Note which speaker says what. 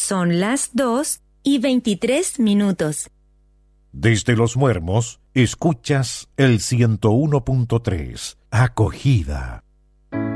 Speaker 1: Son las 2:23.
Speaker 2: Desde Los Muermos, escuchas el 101.3, Acogida.